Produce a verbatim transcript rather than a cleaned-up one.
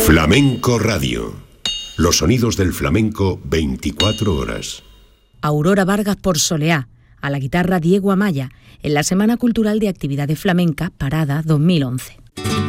Flamenco Radio. Los sonidos del flamenco veinticuatro horas. Aurora Vargas por Soleá, a la guitarra Diego Amaya, en la Semana Cultural de Actividades Flamencas Parada dos mil once.